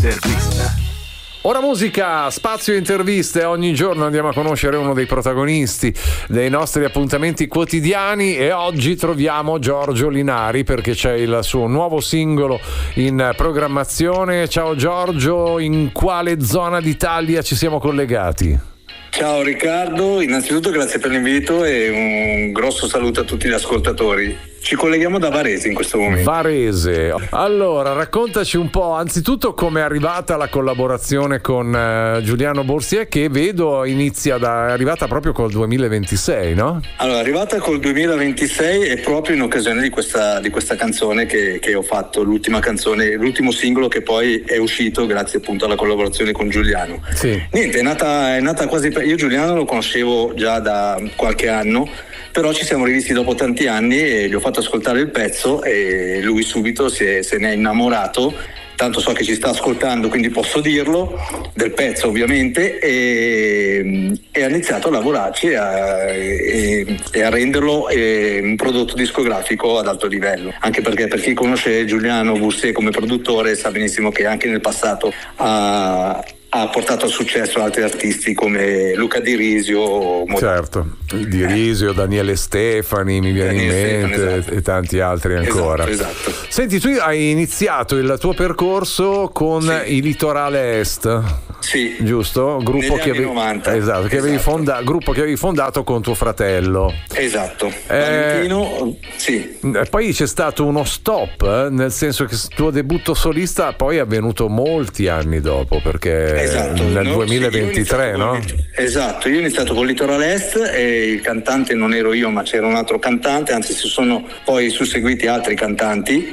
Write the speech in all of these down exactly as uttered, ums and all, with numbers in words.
Intervista. Ora musica, spazio interviste, ogni giorno andiamo a conoscere uno dei protagonisti dei nostri appuntamenti quotidiani e oggi troviamo Giorgio Linari perché c'è il suo nuovo singolo in programmazione. Ciao Giorgio, in quale zona d'Italia ci siamo collegati? Ciao Riccardo, innanzitutto grazie per l'invito e un grosso saluto a tutti gli ascoltatori. Ci colleghiamo da Varese in questo momento. Varese. Allora, raccontaci un po', anzitutto come è arrivata la collaborazione con uh, Giuliano Borsier, che vedo inizia da, è arrivata proprio col duemilaventisei, no? Allora, è arrivata col duemilaventisei e proprio in occasione di questa, di questa canzone che, che ho fatto, l'ultima canzone, l'ultimo singolo che poi è uscito grazie appunto alla collaborazione con Giuliano. Sì. Niente, è nata, è nata quasi, per... io Giuliano lo conoscevo già da qualche anno, però ci siamo rivisti dopo tanti anni e gli ho fatto ascoltare il pezzo e lui subito si è, se ne è innamorato, tanto so che ci sta ascoltando quindi posso dirlo, del pezzo ovviamente, e, e ha iniziato a lavorarci e a, e, e a renderlo eh, un prodotto discografico ad alto livello, anche perché per chi conosce Giuliano Borsier come produttore sa benissimo che anche nel passato ha ha portato al successo altri artisti come Luca Di Risio. Certo, Di Risio, eh. Daniele Stefani, mi viene Daniele in mente, Stefani, esatto. E tanti altri ancora. Esatto, esatto. Senti, tu hai iniziato il tuo percorso con sì. i Litorale Est. Sì. Giusto? Gruppo che avevi, novanta. Esatto, che avevi esatto. fonda, gruppo che avevi fondato con tuo fratello. Esatto. Eh, Valentino, sì. Poi c'è stato uno stop, eh, nel senso che il tuo debutto solista poi è avvenuto molti anni dopo, perché esatto. nel no, duemilaventitré, sì, no? Con, esatto, io ho iniziato con Litorale Est e il cantante non ero io, ma c'era un altro cantante, anzi si sono poi susseguiti altri cantanti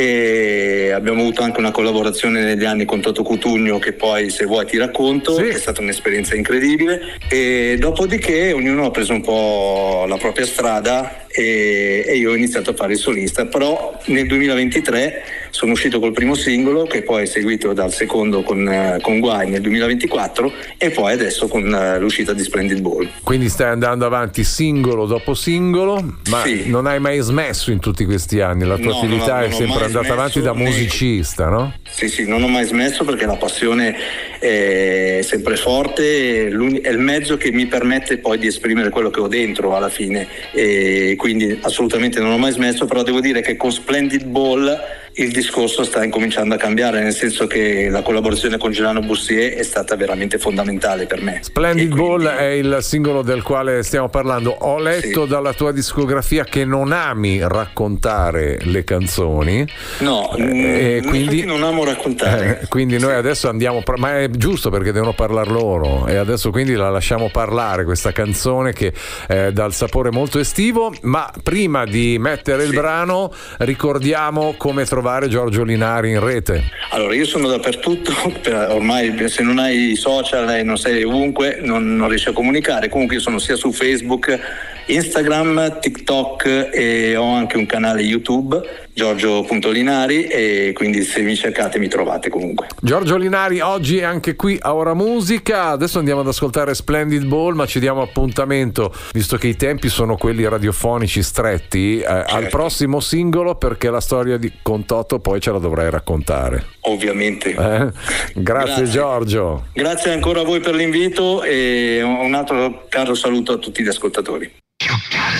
e abbiamo avuto anche una collaborazione negli anni con Toto Cutugno che poi se vuoi ti racconto, sì. È stata un'esperienza incredibile e dopodiché ognuno ha preso un po' la propria strada e, e io ho iniziato a fare il solista, però nel duemilaventitré sono uscito col primo singolo che poi è seguito dal secondo con, con Guai nel duemilaventiquattro e poi adesso con l'uscita di Splendid Ball. Quindi stai andando avanti singolo dopo singolo, ma sì. non hai mai smesso in tutti questi anni, la tua no, attività non, non è sempre andata avanti da musicista, né... no? Sì, sì, non ho mai smesso perché la passione è sempre forte, è il mezzo che mi permette poi di esprimere quello che ho dentro alla fine e quindi assolutamente non ho mai smesso, però devo dire che con Splendid Ball il discorso sta incominciando a cambiare, nel senso che la collaborazione con Giuliano Borsier è stata veramente fondamentale per me. Splendid quindi... Ball è il singolo del quale stiamo parlando. Ho letto sì. dalla tua discografia che non ami raccontare le canzoni. No, eh, quindi non amo raccontare. Eh, quindi noi sì. adesso andiamo, ma è giusto perché devono parlare loro e adesso quindi la lasciamo parlare questa canzone che eh, dà il sapore molto estivo, ma prima di mettere sì. il brano ricordiamo come trovare Giorgio Linari in rete. Allora io sono dappertutto, ormai se non hai i social e non sei ovunque non, non riesci a comunicare, comunque io sono sia su Facebook, Instagram, TikTok e ho anche un canale YouTube Giorgio punto Linari e quindi se mi cercate mi trovate comunque. Giorgio Linari oggi è anche qui a Ora Musica, adesso andiamo ad ascoltare Splendid Ball, ma ci diamo appuntamento, visto che i tempi sono quelli radiofonici stretti, eh, certo. al prossimo singolo perché la storia di con Toto poi ce la dovrai raccontare. Ovviamente. Eh? Grazie, Grazie Giorgio. Grazie ancora a voi per l'invito e un altro caro saluto a tutti gli ascoltatori.